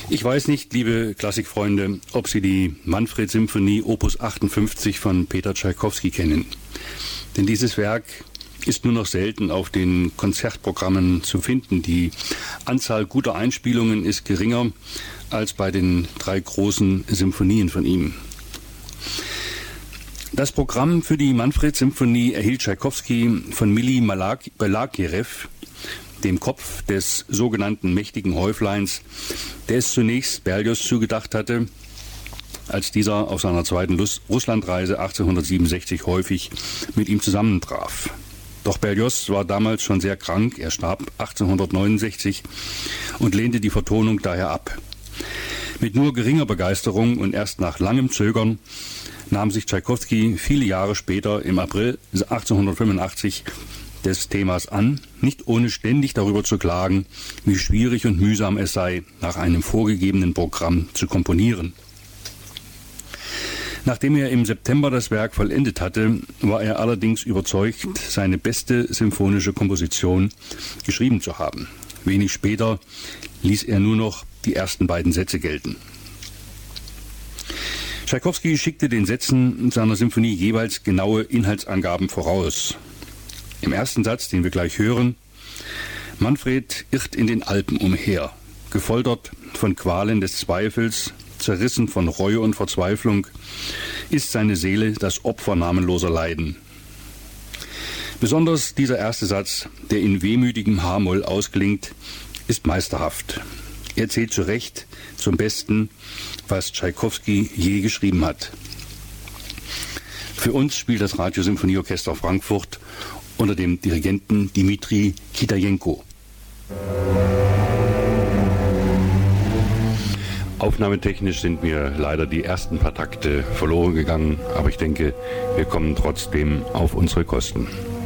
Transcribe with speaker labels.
Speaker 1: Ich weiß nicht, liebe Klassikfreunde, ob Sie die Manfred-Symphonie Opus 58 von Peter Tschaikowski kennen. Denn dieses Werk ist nur noch selten auf den Konzertprogrammen zu finden. Die Anzahl guter Einspielungen ist geringer als bei den 3 großen Symphonien von ihm. Das Programm für die Manfred-Symphonie erhielt Tschaikowski von Mili Balakirev, dem Kopf des sogenannten mächtigen Häufleins, der es zunächst Berlioz zugedacht hatte, als dieser auf seiner zweiten Russlandreise 1867 häufig mit ihm zusammentraf. Doch Berlioz war damals schon sehr krank, er starb 1869 und lehnte die Vertonung daher ab. Mit nur geringer Begeisterung und erst nach langem Zögern nahm sich Tschaikowski viele Jahre später, im April 1885, des Themas an, nicht ohne ständig darüber zu klagen, wie schwierig und mühsam es sei, nach einem vorgegebenen Programm zu komponieren. Nachdem er im September das Werk vollendet hatte, war er allerdings überzeugt, seine beste symphonische Komposition geschrieben zu haben. Wenig später ließ er nur noch die ersten beiden Sätze gelten. Tschaikowski schickte den Sätzen seiner Symphonie jeweils genaue Inhaltsangaben voraus. Im ersten Satz, den wir gleich hören: Manfred irrt in den Alpen umher, gefoltert von Qualen des Zweifels, zerrissen von Reue und Verzweiflung, ist seine Seele das Opfer namenloser Leiden. Besonders dieser erste Satz, der in wehmütigem H-Moll ausklingt, ist meisterhaft. Er zählt zu Recht zum Besten, was Tschaikowski je geschrieben hat. Für uns spielt das Radiosymphonieorchester Frankfurt unter dem Dirigenten Dmitri Kitajenko. Aufnahmetechnisch sind mir leider die ersten paar Takte verloren gegangen, aber ich denke, wir kommen trotzdem auf unsere Kosten.